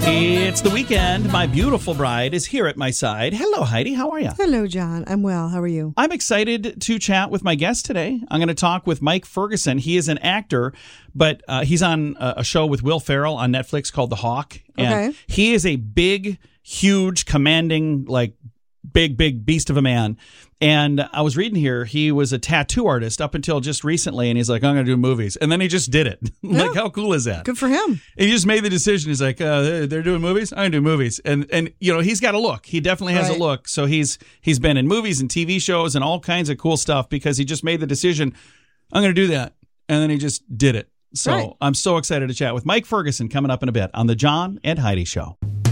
It's the weekend. My beautiful bride is here at my side. Hello, Heidi. How are you? Hello, John. I'm well. How are you? I'm excited to chat with my guest today. I'm going to talk with Mike Ferguson. He is an actor, but he's on a show with Will Ferrell on Netflix called The Hawk. And Okay. he is a big, huge, commanding, big beast of a man. And I was reading here, he was a tattoo artist up until just recently, and he's like, I'm going to do movies. And then he just did it. Like, how cool is that? Good for him. And he just made the decision. He's like, they're doing movies? I'm going to do movies. And you know, he's got a look. He definitely has a Right. look. So he's been in movies and TV shows and all kinds of cool stuff because he just made the decision, I'm going to do that. And then he just did it. So Right. I'm so excited to chat with Mike Ferguson coming up in a bit on the John and Heidi Show.